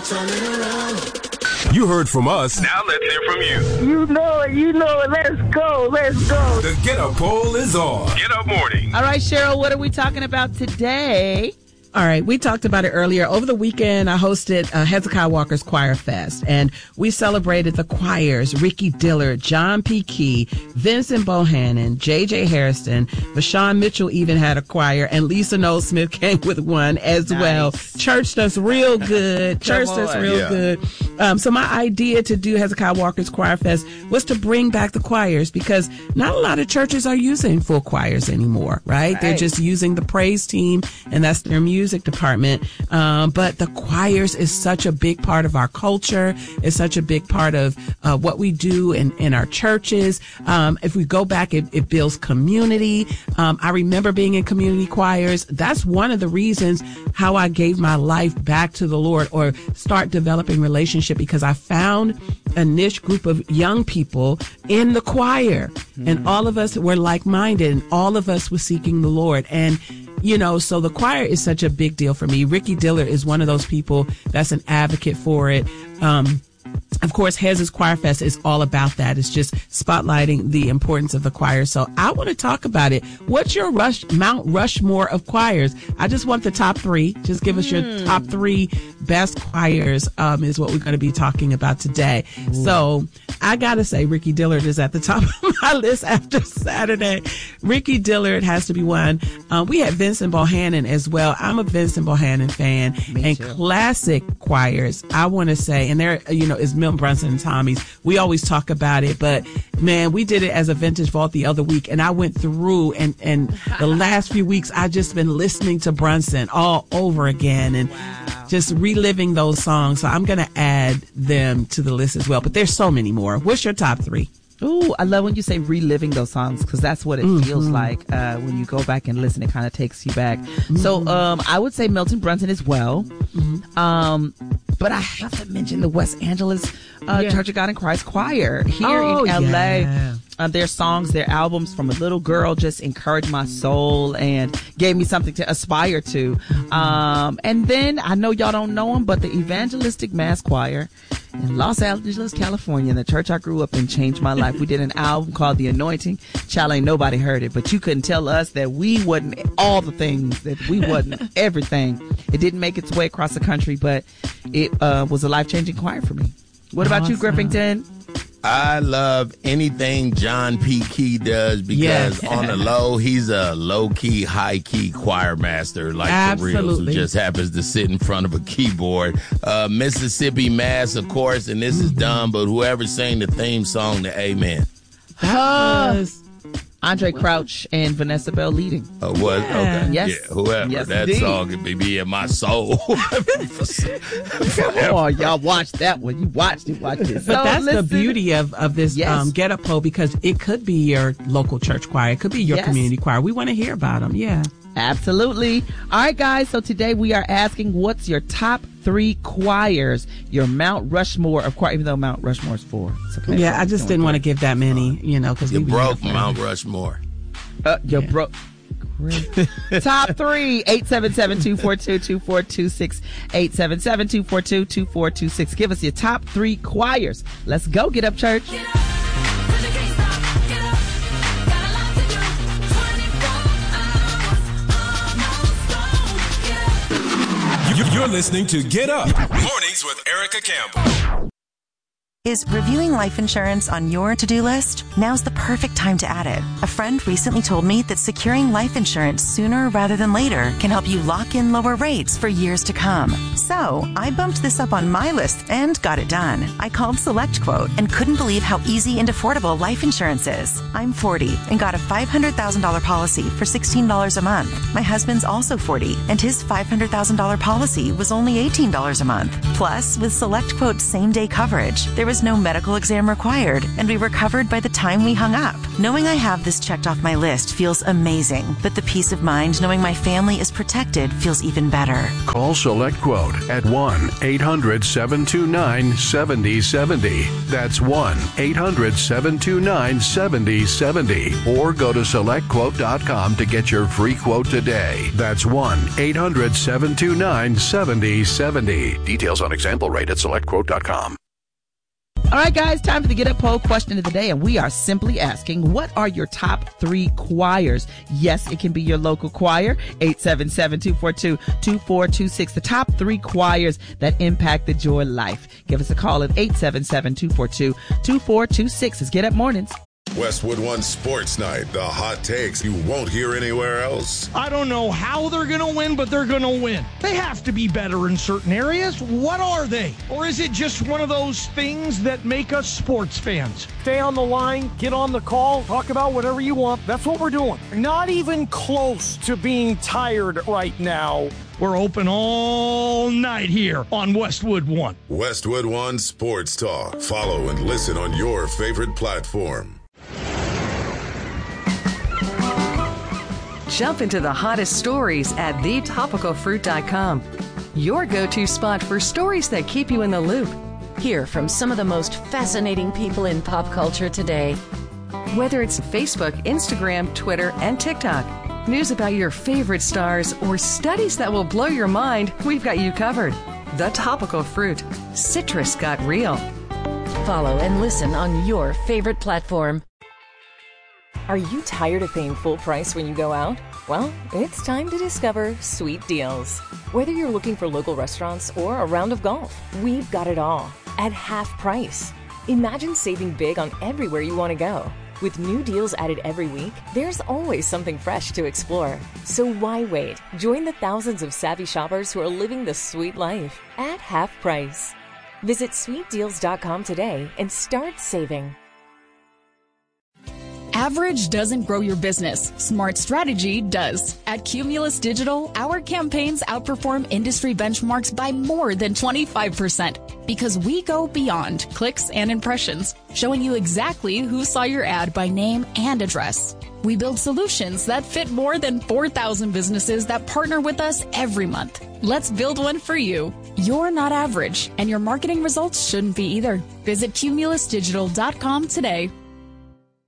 turn it around. You heard from us. Now let's hear from you. You know it. Let's go. The Get Up poll is on. Get Up Morning. All right, Cheryl, what are we talking about today? All right, we talked about it earlier. Over the weekend, I hosted Hezekiah Walker's Choir Fest, and we celebrated the choirs, Ricky Dillard, John P. Key, Vincent Bohannon, J.J. Harrison, Vashawn Mitchell even had a choir, and Lisa Noel Smith came with one as well. Churched us real good. Good. So my idea to do Hezekiah Walker's Choir Fest was to bring back the choirs, because not a lot of churches are using full choirs anymore, right? They're just using the praise team, and that's their music department. But the choirs is such a big part of our culture. It's such a big part of what we do in our churches. If we go back, it builds community. I remember being in community choirs. That's one of the reasons how I gave my life back to the Lord, or start developing relationship, because I found a niche group of young people in the choir, and all of us were like-minded, and all of us were seeking the Lord. And so the choir is such a big deal for me. Ricky Dillard is one of those people that's an advocate for it. Of course, Hez's Choir Fest is all about that. It's just spotlighting the importance of the choir. So I want to talk about it. What's your Mount Rushmore of choirs? I just want the top three. Just give us your top three best choirs, is what we're going to be talking about today. Ooh. So I got to say, Ricky Dillard is at the top of my list after Saturday. Ricky Dillard has to be one. We had Vincent Bohannon as well. I'm a Vincent Bohannon fan. Me too. Classic choirs, I want to say, and there, is Milton Brunson and Tommy's. We always talk about it, but man, we did it as a vintage vault the other week, and I went through and the last few weeks I just been listening to Brunson all over again, and just reliving those songs. So I'm going to add them to the list as well, but there's so many more. What's your top three? Ooh, I love when you say reliving those songs, because that's what it feels like when you go back and listen. It kind of takes you back. So I would say Milton Brunson as well. But I have to mention the West Angeles Church of God in Christ Choir here in L.A. Yeah. Their songs, their albums, From a Little Girl, just encouraged my soul and gave me something to aspire to. And then, I know y'all don't know them, but the Evangelistic Mass Choir in Los Angeles, California, the church I grew up in, changed my life. We did an album called The Anointing. Child, ain't nobody heard it, but you couldn't tell us that we wasn't all the things, that we wasn't everything. It didn't make its way across the country, but it was a life-changing choir for me. What about you, Griffington? I love anything John P. Key does, because on the low, he's a low-key, high-key choir master, like for real, who just happens to sit in front of a keyboard. Mississippi Mass, of course, and this is dumb, but whoever sang the theme song to Amen. Andre Crouch and Vanessa Bell leading. Okay. Yes. Yeah, whoever. Yes, that indeed. song could be in my soul. Come on, y'all watched that one. You watched it. But that's the beauty of this Get Up poll, because it could be your local church choir. It could be your community choir. We want to hear about them. Yeah. Absolutely. All right, guys. So today we are asking, what's your top three choirs, your Mount Rushmore of choir, even though Mount Rushmore is 4. It's okay. Yeah, I just didn't want to give that many, because you broke Mount Rushmore. You're broke. Top three, 877-242-2426, 877-242-2426. Give us your top three choirs. Let's go, Get Up Church. Get up. You're listening to Get Up Mornings with Erica Campbell. Is reviewing life insurance on your to-do list? Now's the perfect time to add it. A friend recently told me that securing life insurance sooner rather than later can help you lock in lower rates for years to come. So I bumped this up on my list and got it done. I called SelectQuote and couldn't believe how easy and affordable life insurance is. I'm 40 and got a $500,000 policy for $16 a month. My husband's also 40 and his $500,000 policy was only $18 a month. Plus, with SelectQuote's same-day coverage, there was was no medical exam required, and we were covered by the time we hung up. Knowing I have this checked off my list feels amazing, but the peace of mind knowing my family is protected feels even better. Call SelectQuote at 1-800-729-7070. That's 1-800-729-7070. Or go to SelectQuote.com to get your free quote today. That's 1-800-729-7070. Details on example rate at SelectQuote.com. All right, guys, time for the Get Up Poll question of the day, and we are simply asking, what are your top 3 choirs? Yes, it can be your local choir, 877-242-2426. The top 3 choirs that impacted your life. Give us a call at 877-242-2426. It's Get Up Mornings. Westwood One Sports Night, the hot takes you won't hear anywhere else. I don't know how they're going to win, but they're going to win. They have to be better in certain areas. What are they? Or is it just one of those things that make us sports fans? Stay on the line, get on the call, talk about whatever you want. That's what we're doing. Not even close to being tired right now. We're open all night here on Westwood One. Westwood One Sports Talk. Follow and listen on your favorite platform. Jump into the hottest stories at thetopicalfruit.com. Your go-to spot for stories that keep you in the loop. Hear from some of the most fascinating people in pop culture today. Whether it's Facebook, Instagram, Twitter, and TikTok, news about your favorite stars, or studies that will blow your mind, we've got you covered. The Topical Fruit. Citrus got real. Follow and listen on your favorite platform. Are you tired of paying full price when you go out? Well, it's time to discover Sweet Deals. Whether you're looking for local restaurants or a round of golf, we've got it all at half price. Imagine saving big on everywhere you want to go. With new deals added every week, there's always something fresh to explore. So why wait? Join the thousands of savvy shoppers who are living the sweet life at half price. Visit sweetdeals.com today and start saving. Average doesn't grow your business. Smart strategy does. At Cumulus Digital, our campaigns outperform industry benchmarks by more than 25% because we go beyond clicks and impressions, showing you exactly who saw your ad by name and address. We build solutions that fit more than 4,000 businesses that partner with us every month. Let's build one for you. You're not average, and your marketing results shouldn't be either. Visit cumulusdigital.com today.